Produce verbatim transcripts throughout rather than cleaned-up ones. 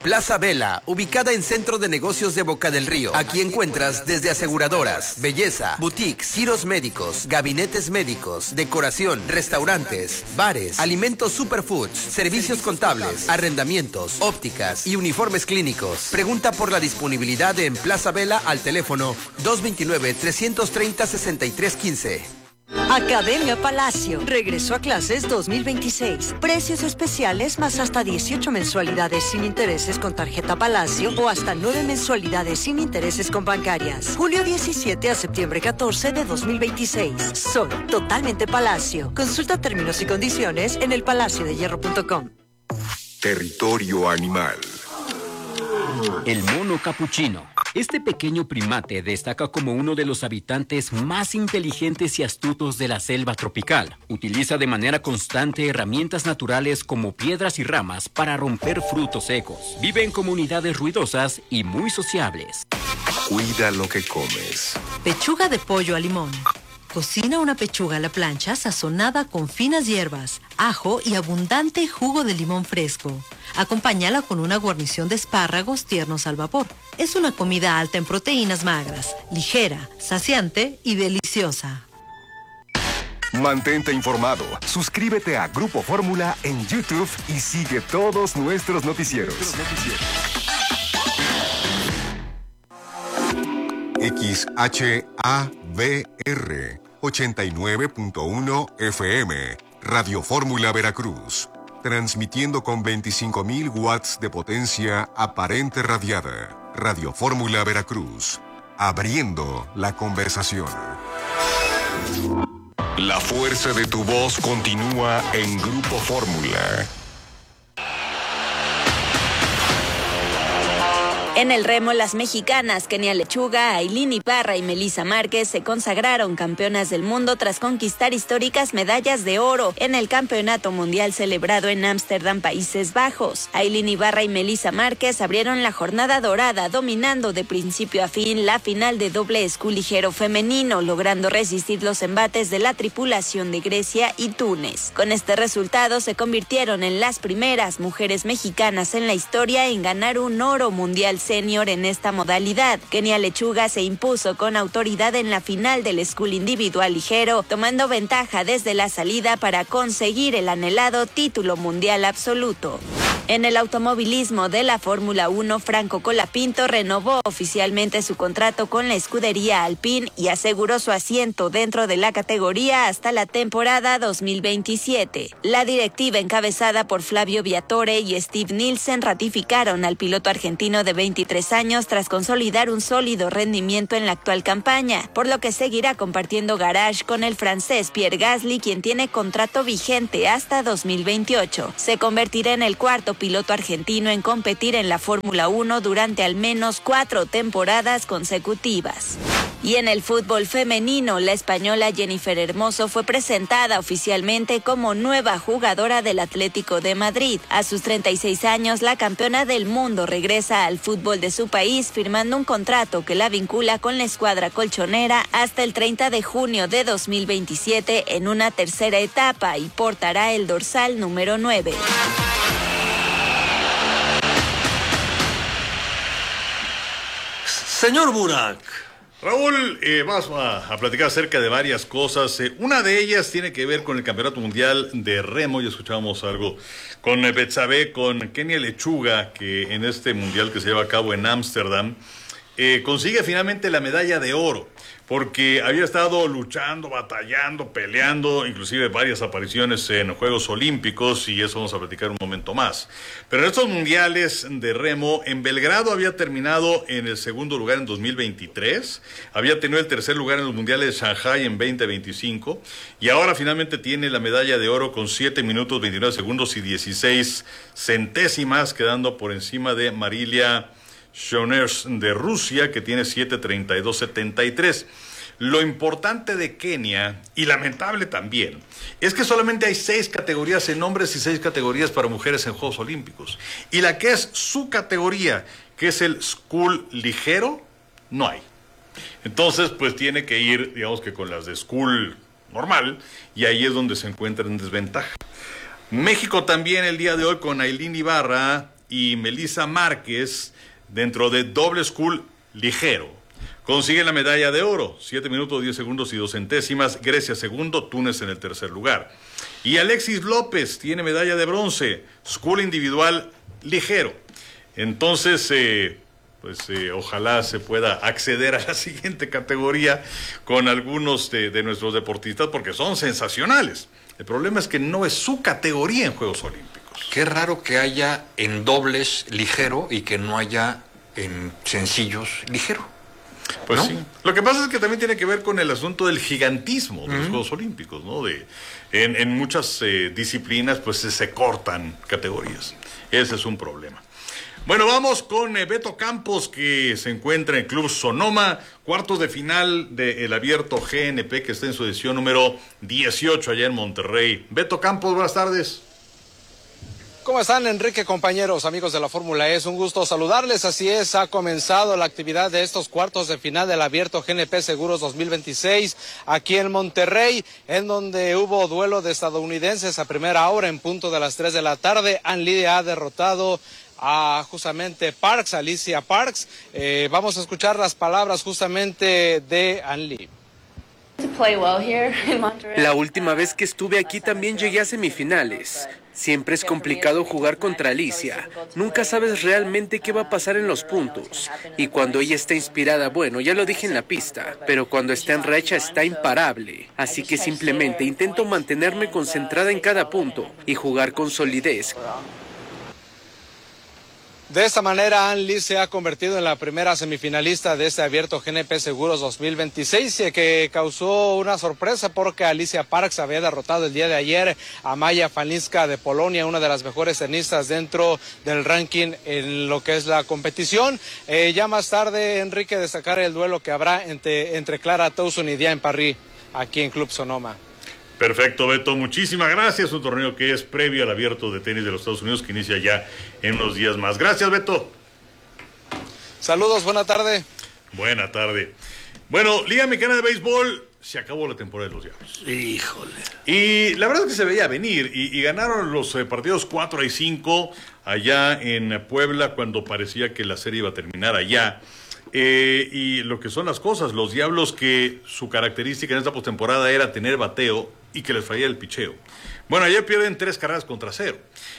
Plaza Vela, ubicada en Centro de Negocios de Boca del Río. Aquí encuentras desde aseguradoras, belleza, boutiques, giros médicos, gabinetes médicos, decoración, restaurantes, bares, alimentos superfoods, servicios contables, arrendamientos, ópticas y uniformes clínicos. Pregunta por la disponibilidad en Plaza Vela al teléfono dos veintinueve, trescientos treinta, sesenta y tres quince. Academia Palacio. Regreso a clases dos mil veintiséis. Precios especiales más hasta dieciocho mensualidades sin intereses con tarjeta Palacio o hasta nueve mensualidades sin intereses con bancarias. Julio diecisiete a septiembre catorce de dos mil veintiséis. Soy totalmente Palacio. Consulta términos y condiciones en el palacio de hierro punto com. Territorio animal. El mono capuchino. Este pequeño primate destaca como uno de los habitantes más inteligentes y astutos de la selva tropical. Utiliza de manera constante herramientas naturales como piedras y ramas para romper frutos secos. Vive en comunidades ruidosas y muy sociables. Cuida lo que comes. Pechuga de pollo a limón. Cocina una pechuga a la plancha sazonada con finas hierbas, ajo y abundante jugo de limón fresco. Acompáñala con una guarnición de espárragos tiernos al vapor. Es una comida alta en proteínas magras, ligera, saciante y deliciosa. Mantente informado. Suscríbete a Grupo Fórmula en YouTube y sigue todos nuestros noticieros. X H A V R ochenta y nueve punto uno F M, Radio Fórmula Veracruz, transmitiendo con veinticinco mil watts de potencia aparente radiada. Radio Fórmula Veracruz, abriendo la conversación. La fuerza de tu voz continúa en Grupo Fórmula. En el remo, las mexicanas Kenia Lechuga, Ailín Ibarra y Melissa Márquez se consagraron campeonas del mundo tras conquistar históricas medallas de oro en el Campeonato Mundial celebrado en Ámsterdam, Países Bajos. Ailín Ibarra y Melissa Márquez abrieron la jornada dorada, dominando de principio a fin la final de doble esculigero femenino, logrando resistir los embates de la tripulación de Grecia y Túnez. Con este resultado se convirtieron en las primeras mujeres mexicanas en la historia en ganar un oro mundial senior en esta modalidad. Kenia Lechuga se impuso con autoridad en la final del school individual ligero, tomando ventaja desde la salida para conseguir el anhelado título mundial absoluto. En el automovilismo de la Fórmula uno, Franco Colapinto renovó oficialmente su contrato con la escudería Alpine y aseguró su asiento dentro de la categoría hasta la temporada dos mil veintisiete. La directiva encabezada por Flavio Viatore y Steve Nielsen ratificaron al piloto argentino de veintitrés años tras consolidar un sólido rendimiento en la actual campaña, por lo que seguirá compartiendo garage con el francés Pierre Gasly, quien tiene contrato vigente hasta dos mil veintiocho. Se convertirá en el cuarto piloto argentino en competir en la Fórmula uno durante al menos cuatro temporadas consecutivas. Y en el fútbol femenino, la española Jennifer Hermoso fue presentada oficialmente como nueva jugadora del Atlético de Madrid. A sus treinta y seis años, la campeona del mundo regresa al fútbol de su país, firmando un contrato que la vincula con la escuadra colchonera hasta el treinta de junio de dos mil veintisiete en una tercera etapa y portará el dorsal número nueve. Señor Burak. Raúl, eh, vamos a, a platicar acerca de varias cosas. Eh, una de ellas tiene que ver con el Campeonato Mundial de Remo. Ya escuchábamos algo con eh, Betsabe, con Kenia Lechuga, que en este mundial que se lleva a cabo en Ámsterdam, eh, consigue finalmente la medalla de oro, porque había estado luchando, batallando, peleando, inclusive varias apariciones en Juegos Olímpicos, y eso vamos a platicar un momento más. Pero en estos mundiales de remo, en Belgrado había terminado en el segundo lugar en dos mil veintitrés, había tenido el tercer lugar en los mundiales de Shanghai en veinte veinticinco, y ahora finalmente tiene la medalla de oro con siete minutos, veintinueve segundos y dieciséis centésimas, quedando por encima de Marilia Shoners de Rusia, que tiene siete treinta y dos setenta y tres. Lo importante de Kenia, y lamentable también, es que solamente hay seis categorías en hombres y seis categorías para mujeres en Juegos Olímpicos. Y la que es su categoría, que es el school ligero, no hay. Entonces, pues tiene que ir, digamos que con las de school normal, y ahí es donde se encuentra en desventaja. México también el día de hoy con Ailín Ibarra y Melissa Márquez dentro de doble school ligero. Consiguen la medalla de oro, siete minutos, diez segundos y dos centésimas. Grecia segundo, Túnez en el tercer lugar. Y Alexis López tiene medalla de bronce, school individual ligero. Entonces, eh, pues eh, ojalá se pueda acceder a la siguiente categoría con algunos de, de nuestros deportistas, porque son sensacionales. El problema es que no es su categoría en Juegos Olímpicos. Qué raro que haya en dobles ligero y que no haya en sencillos ligero. Pues ¿no? sí. Lo que pasa es que también tiene que ver con el asunto del gigantismo de los uh-huh. Juegos Olímpicos, ¿no? De, en, en muchas eh, disciplinas, pues se, se cortan categorías. Ese es un problema. Bueno, vamos con eh, Beto Campos, que se encuentra en Club Sonoma, cuartos de final del Abierto G N P, que está en su edición número dieciocho allá en Monterrey. Beto Campos, buenas tardes. ¿Cómo están, Enrique, compañeros, amigos de la Fórmula E? Es un gusto saludarles. Así es, ha comenzado la actividad de estos cuartos de final del Abierto G N P Seguros dos mil veintiséis aquí en Monterrey, en donde hubo duelo de estadounidenses a primera hora en punto de las tres de la tarde. Ann Lee ha derrotado a justamente Parks, Alicia Parks. Eh, vamos a escuchar las palabras justamente de Ann Lee. La última vez que estuve aquí también llegué a semifinales. Siempre es complicado jugar contra Alicia. Nunca sabes realmente qué va a pasar en los puntos. Y cuando ella está inspirada, bueno, ya lo dije en la pista, pero cuando está en racha está imparable. Así que simplemente intento mantenerme concentrada en cada punto y jugar con solidez. De esta manera, Ann Lee se ha convertido en la primera semifinalista de este Abierto G N P Seguros dos mil veintiséis, que causó una sorpresa porque Alicia Parks había derrotado el día de ayer a Maya Falinska de Polonia, una de las mejores tenistas dentro del ranking en lo que es la competición. Eh, ya más tarde, Enrique, destacar el duelo que habrá entre, entre Clara Towson y Diane Parry aquí en Club Sonoma. Perfecto, Beto, muchísimas gracias. Un torneo que es previo al Abierto de Tenis de los Estados Unidos, que inicia ya en unos días más. Gracias, Beto. Saludos, buena tarde. Buena tarde. Bueno, Liga Mexicana de Béisbol, se acabó la temporada de los Diablos. Híjole. Y la verdad es que se veía venir, y, y ganaron los eh, partidos cuatro y cinco allá en Puebla, cuando parecía que la serie iba a terminar allá. Eh, y lo que son las cosas, los Diablos, que su característica en esta postemporada era tener bateo y que les fallaba el picheo. Bueno, ayer pierden tres carreras contra cero.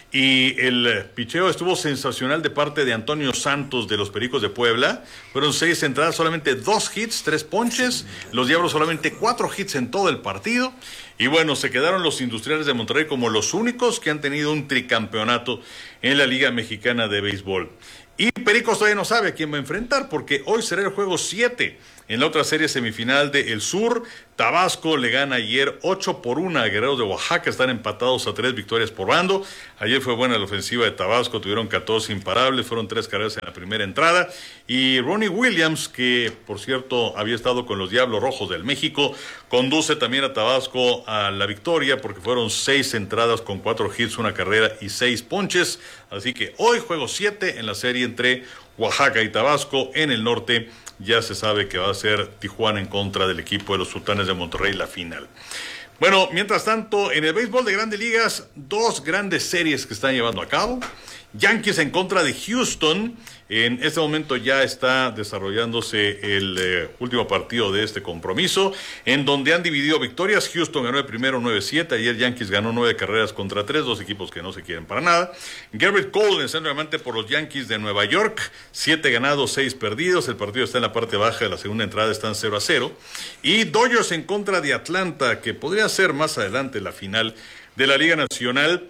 Y el picheo estuvo sensacional de parte de Antonio Santos de los Pericos de Puebla. Fueron seis entradas, solamente dos hits, tres ponches. Los Diablos solamente cuatro hits en todo el partido. Y bueno, se quedaron los Industriales de Monterrey como los únicos que han tenido un tricampeonato en la Liga Mexicana de Béisbol. Y Pericos todavía no sabe a quién va a enfrentar, porque hoy será el juego siete. En la otra serie semifinal de El Sur, Tabasco le gana ayer ocho por uno a Guerreros de Oaxaca, están empatados a tres victorias por bando. Ayer fue buena la ofensiva de Tabasco, tuvieron catorce imparables, fueron tres carreras en la primera entrada. Y Ronnie Williams, que por cierto había estado con los Diablos Rojos del México, conduce también a Tabasco a la victoria, porque fueron seis entradas con cuatro hits, una carrera y seis ponches. Así que hoy juego siete en la serie entre Oaxaca y Tabasco. En el norte ya se sabe que va a ser Tijuana en contra del equipo de los Sultanes de Monterrey la final. Bueno, mientras tanto, en el béisbol de Grandes Ligas, dos grandes series que están llevando a cabo. Yankees en contra de Houston. En este momento ya está desarrollándose el eh, último partido de este compromiso, en donde han dividido victorias. Houston ganó el primero nueve siete, ayer Yankees ganó nueve carreras contra tres, dos equipos que no se quieren para nada. Garrett Cole en centro diamante por los Yankees de Nueva York, siete ganados, seis perdidos, el partido está en la parte baja de la segunda entrada, están cero a cero. Y Dodgers en contra de Atlanta, que podría ser más adelante la final de la Liga Nacional.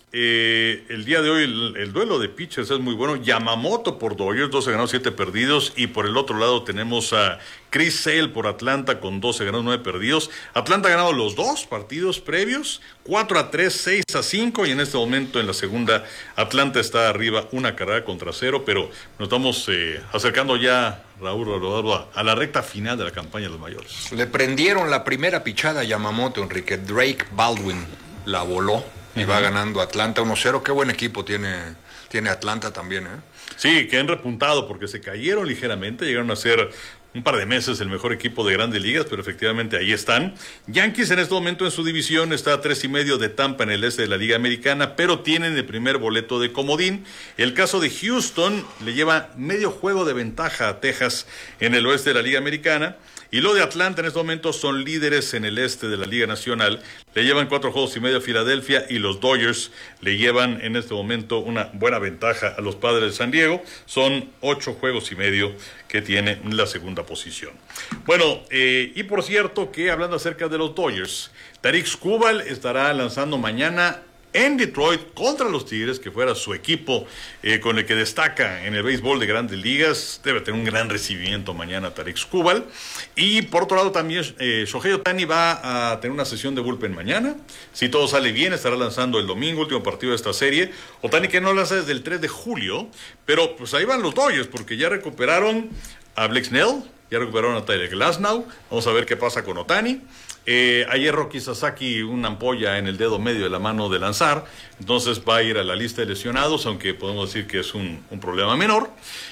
Eh, el día de hoy el, el duelo de pitchers es muy bueno. Yamamoto por Dodgers, doce ganados, siete perdidos. Y por el otro lado tenemos a Chris Sale por Atlanta con doce ganados, nueve perdidos. Atlanta ha ganado los dos partidos previos, cuatro a tres, seis a cinco. Y en este momento en la segunda Atlanta está arriba una carrera contra cero. Pero nos estamos eh, acercando ya, Raúl Rodolfo, a la recta final de la campaña de los mayores. Le prendieron la primera pichada a Yamamoto, Enrique. Drake Baldwin la voló. Y va ganando Atlanta uno cero. Qué buen equipo tiene, tiene Atlanta también, ¿eh? Sí, que han repuntado porque se cayeron ligeramente, llegaron a ser un par de meses el mejor equipo de Grandes Ligas, pero efectivamente ahí están. Yankees en este momento en su división está a tres y medio de Tampa en el este de la Liga Americana, pero tienen el primer boleto de comodín. El caso de Houston le lleva medio juego de ventaja a Texas en el oeste de la Liga Americana. Y lo de Atlanta en este momento son líderes en el este de la Liga Nacional. Le llevan cuatro juegos y medio a Filadelfia y los Dodgers le llevan en este momento una buena ventaja a los Padres de San Diego. Son ocho juegos y medio que tiene la segunda posición. Bueno, eh, y por cierto que hablando acerca de los Dodgers, Tarik Skubal estará lanzando mañana en Detroit contra los Tigres, que fuera su equipo eh, con el que destaca en el béisbol de Grandes Ligas. Debe tener un gran recibimiento mañana Tarik Skubal. Y por otro lado también eh, Shohei Ohtani va a tener una sesión de bullpen mañana. Si todo sale bien, estará lanzando el domingo, último partido de esta serie. Ohtani que no lanza desde el tres de julio, pero pues ahí van los Dodgers, porque ya recuperaron a Blake Snell, ya recuperaron a Tyler Glasnow. Vamos a ver qué pasa con Ohtani. Eh, ayer Roki Sasaki una ampolla en el dedo medio de la mano de lanzar, entonces va a ir a la lista de lesionados, aunque podemos decir que es un, un problema menor.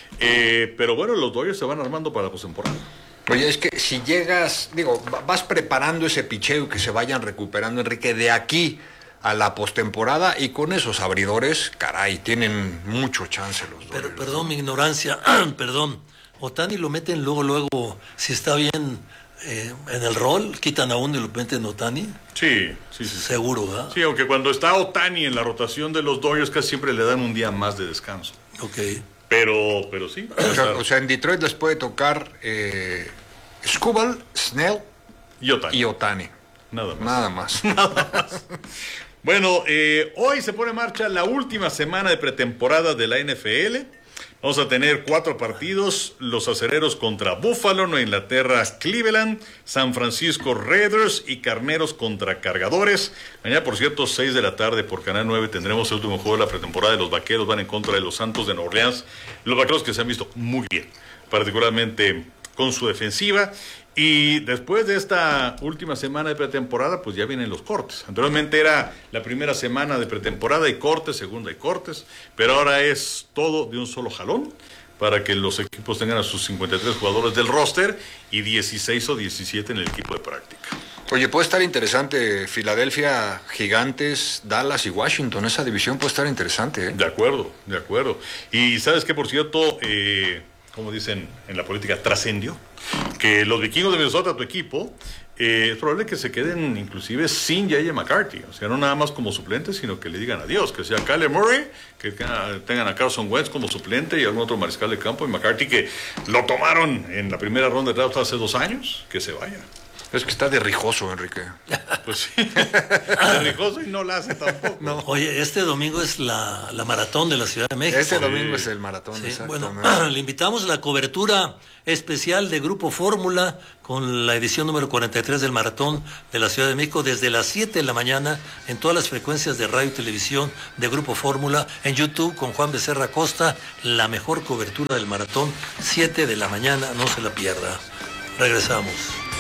Eh, pero bueno, los Dodgers se van armando para la postemporada. Oye, es que si llegas, digo, vas preparando ese picheo que se vayan recuperando, Enrique, de aquí a la postemporada, y con esos abridores, caray, tienen mucho chance los Dodgers. Pero, perdón mi ignorancia, perdón, Ohtani lo meten luego, luego, si está bien eh, en el rol, quitan a uno y lo meten a Ohtani. Sí, sí, sí. Seguro, ¿verdad? Sí, aunque cuando está Ohtani en la rotación de los Dodgers casi siempre le dan un día más de descanso. Ok. Pero, pero sí. O sea, o sea en Detroit les puede tocar eh, Skubal, Snell y Ohtani. y Ohtani. Nada más. Nada más. Nada más. Bueno, eh, hoy se pone en marcha la última semana de pretemporada de la N F L. Vamos a tener cuatro partidos: los Acereros contra Buffalo, Nueva Inglaterra, Cleveland, San Francisco Raiders y Carneros contra Cargadores. Mañana, por cierto, seis de la tarde por Canal nueve tendremos el último juego de la pretemporada de los Vaqueros. Van en contra de los Santos de Nueva Orleans. Los Vaqueros que se han visto muy bien, particularmente con su defensiva. Y después de esta última semana de pretemporada, pues ya vienen los cortes. Anteriormente era la primera semana de pretemporada y cortes, segunda y cortes, pero ahora es todo de un solo jalón para que los equipos tengan a sus cincuenta y tres jugadores del roster y dieciséis o diecisiete en el equipo de práctica. Oye, puede estar interesante Filadelfia, Gigantes, Dallas y Washington. Esa división puede estar interesante, ¿eh? De acuerdo, de acuerdo. Y sabes que, por cierto, eh, como dicen en la política, trascendió que los Vikingos de Minnesota, tu equipo, eh, es probable que se queden inclusive sin J J McCarthy. O sea, no nada más como suplente, sino que le digan adiós. Que sea Kyler Murray, que tengan a Carson Wentz como suplente y algún otro mariscal de campo. Y McCarthy, que lo tomaron en la primera ronda de draft hace dos años, que se vaya. Es que está de rijoso, Enrique. Pues sí, de rijoso y no la hace tampoco. No. Oye, este domingo es la, la maratón de la Ciudad de México. Este domingo es el maratón, sí, exactamente. Bueno, le invitamos a la cobertura especial de Grupo Fórmula con la edición número cuarenta y tres del maratón de la Ciudad de México desde las siete de la mañana en todas las frecuencias de radio y televisión de Grupo Fórmula, en YouTube con Juan Becerra Costa, la mejor cobertura del maratón, siete de la mañana, no se la pierda. Regresamos.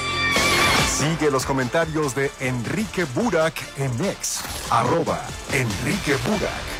Sigue los comentarios de Enrique Burak en X, arroba Enrique Burak.